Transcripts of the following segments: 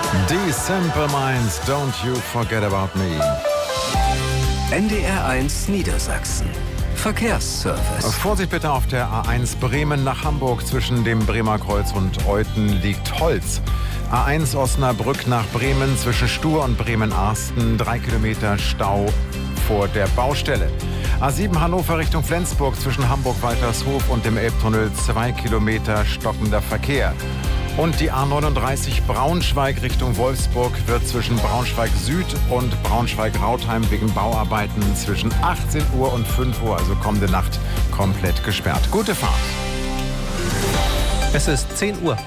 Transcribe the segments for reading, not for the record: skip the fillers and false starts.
Die Simple Minds, Don't You Forget About Me. NDR 1 Niedersachsen. Verkehrsservice. Vorsicht bitte auf der A1 Bremen nach Hamburg. Zwischen dem Bremer Kreuz und Euthen liegt Holz. A1 Osnabrück nach Bremen zwischen Stur und Bremen-Arsten. 3 Kilometer Stau vor der Baustelle. A7 Hannover Richtung Flensburg zwischen Hamburg-Waltershof und dem Elbtunnel 2 Kilometer stockender Verkehr. Und die A39 Braunschweig Richtung Wolfsburg wird zwischen Braunschweig Süd und Braunschweig-Rautheim wegen Bauarbeiten zwischen 18 Uhr und 5 Uhr, also kommende Nacht, komplett gesperrt. Gute Fahrt. Es ist 10 Uhr.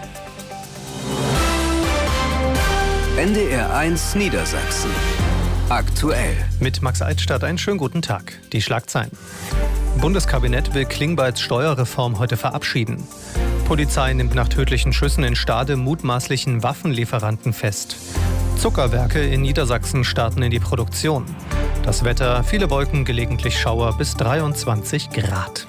NDR 1 Niedersachsen. Aktuell. Mit Max Eitstadt einen schönen guten Tag. Die Schlagzeilen. Bundeskabinett will Klingbeils Steuerreform heute verabschieden. Polizei nimmt nach tödlichen Schüssen in Stade mutmaßlichen Waffenlieferanten fest. Zuckerwerke in Niedersachsen starten in die Produktion. Das Wetter, viele Wolken, gelegentlich Schauer bis 23 Grad.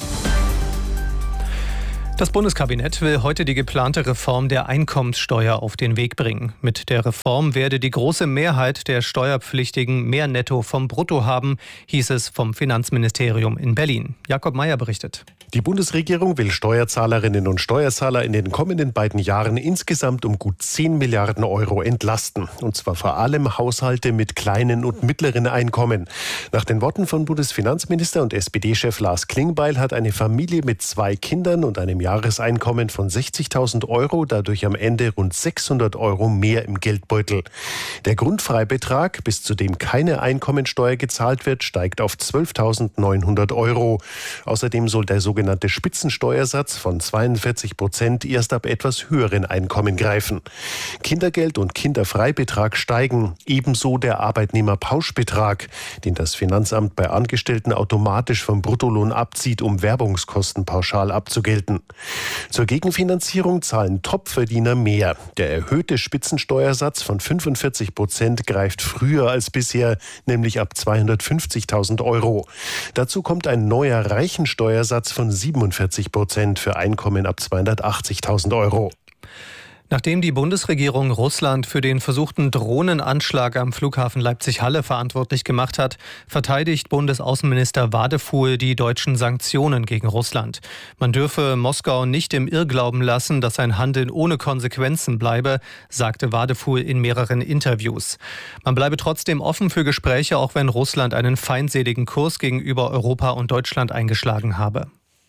Das Bundeskabinett will heute die geplante Reform der Einkommenssteuer auf den Weg bringen. Mit der Reform werde die große Mehrheit der Steuerpflichtigen mehr Netto vom Brutto haben, hieß es vom Finanzministerium in Berlin. Jakob Mayer berichtet. Die Bundesregierung will Steuerzahlerinnen und Steuerzahler in den kommenden beiden Jahren insgesamt um gut 10 Milliarden Euro entlasten. Und zwar vor allem Haushalte mit kleinen und mittleren Einkommen. Nach den Worten von Bundesfinanzminister und SPD-Chef Lars Klingbeil hat eine Familie mit 2 Kindern und einem Jahreseinkommen von 60.000 Euro dadurch am Ende rund 600 Euro mehr im Geldbeutel. Der Grundfreibetrag, bis zu dem keine Einkommensteuer gezahlt wird, steigt auf 12.900 Euro. Außerdem soll der sogenannte Spitzensteuersatz von 42% erst ab etwas höheren Einkommen greifen. Kindergeld und Kinderfreibetrag steigen, ebenso der Arbeitnehmerpauschbetrag, den das Finanzamt bei Angestellten automatisch vom Bruttolohn abzieht, um Werbungskosten pauschal abzugelten. Zur Gegenfinanzierung zahlen Topverdiener mehr. Der erhöhte Spitzensteuersatz von 45% greift früher als bisher, nämlich ab 250.000 Euro. Dazu kommt ein neuer Reichensteuersatz von 47% für Einkommen ab 280.000 Euro. Nachdem die Bundesregierung Russland für den versuchten Drohnenanschlag am Flughafen Leipzig-Halle verantwortlich gemacht hat, verteidigt Bundesaußenminister Wadefuhl die deutschen Sanktionen gegen Russland. Man dürfe Moskau nicht im Irrglauben lassen, dass sein Handeln ohne Konsequenzen bleibe, sagte Wadefuhl in mehreren Interviews. Man bleibe trotzdem offen für Gespräche, auch wenn Russland einen feindseligen Kurs gegenüber Europa und Deutschland eingeschlagen habe.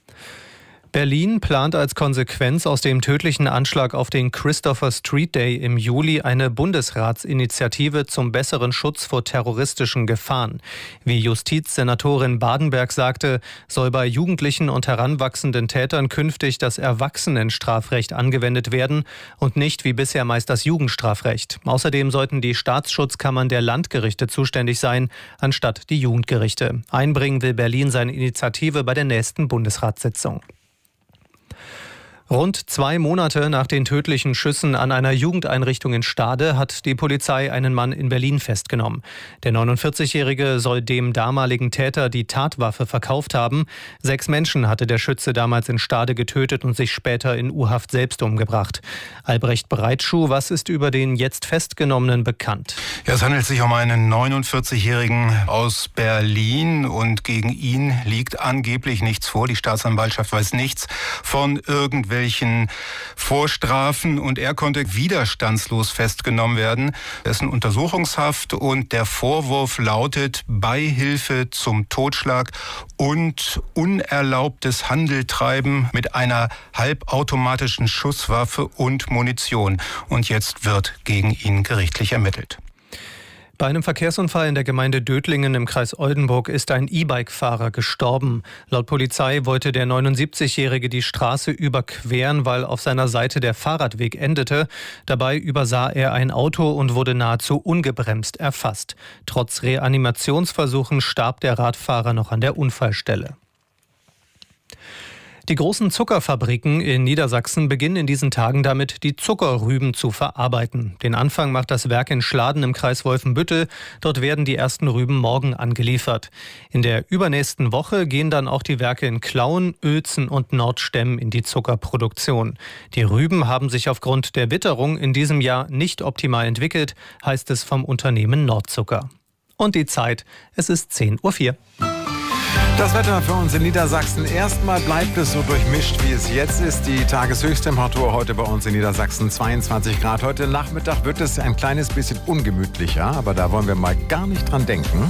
Berlin plant als Konsequenz aus dem tödlichen Anschlag auf den Christopher Street Day im Juli eine Bundesratsinitiative zum besseren Schutz vor terroristischen Gefahren. Wie Justizsenatorin Badenberg sagte, soll bei Jugendlichen und heranwachsenden Tätern künftig das Erwachsenenstrafrecht angewendet werden und nicht wie bisher meist das Jugendstrafrecht. Außerdem sollten die Staatsschutzkammern der Landgerichte zuständig sein, anstatt die Jugendgerichte. Einbringen will Berlin seine Initiative bei der nächsten Bundesratssitzung. Rund 2 Monate nach den tödlichen Schüssen an einer Jugendeinrichtung in Stade hat die Polizei einen Mann in Berlin festgenommen. Der 49-Jährige soll dem damaligen Täter die Tatwaffe verkauft haben. 6 Menschen hatte der Schütze damals in Stade getötet und sich später in U-Haft selbst umgebracht. Albrecht Breitschuh, was ist über den jetzt Festgenommenen bekannt? Ja, es handelt sich um einen 49-Jährigen aus Berlin und gegen ihn liegt angeblich nichts vor. Die Staatsanwaltschaft weiß nichts von irgendwelchen Vorstrafen und er konnte widerstandslos festgenommen werden. Er ist in Untersuchungshaft und der Vorwurf lautet Beihilfe zum Totschlag und unerlaubtes Handeltreiben mit einer halbautomatischen Schusswaffe und Munition. Und jetzt wird gegen ihn gerichtlich ermittelt. Bei einem Verkehrsunfall in der Gemeinde Dötlingen im Kreis Oldenburg ist ein E-Bike-Fahrer gestorben. Laut Polizei wollte der 79-Jährige die Straße überqueren, weil auf seiner Seite der Fahrradweg endete. Dabei übersah er ein Auto und wurde nahezu ungebremst erfasst. Trotz Reanimationsversuchen starb der Radfahrer noch an der Unfallstelle. Die großen Zuckerfabriken in Niedersachsen beginnen in diesen Tagen damit, die Zuckerrüben zu verarbeiten. Den Anfang macht das Werk in Schladen im Kreis Wolfenbüttel. Dort werden die ersten Rüben morgen angeliefert. In der übernächsten Woche gehen dann auch die Werke in Klauen, Uelzen und Nordstemm in die Zuckerproduktion. Die Rüben haben sich aufgrund der Witterung in diesem Jahr nicht optimal entwickelt, heißt es vom Unternehmen Nordzucker. Und die Zeit, es ist 10:04 Uhr. Das Wetter für uns in Niedersachsen. Erstmal bleibt es so durchmischt, wie es jetzt ist. Die Tageshöchsttemperatur heute bei uns in Niedersachsen 22 Grad. Heute Nachmittag wird es ein kleines bisschen ungemütlicher, aber da wollen wir mal gar nicht dran denken.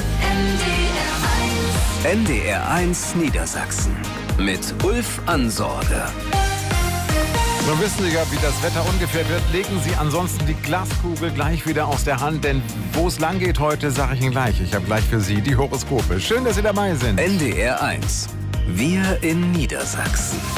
NDR1 Niedersachsen mit Ulf Ansorge. Nun wissen Sie ja, wie das Wetter ungefähr wird. Legen Sie ansonsten die Glaskugel gleich wieder aus der Hand, denn wo es lang geht heute, sage ich Ihnen gleich. Ich habe gleich für Sie die Horoskope. Schön, dass Sie dabei sind. NDR1. Wir in Niedersachsen.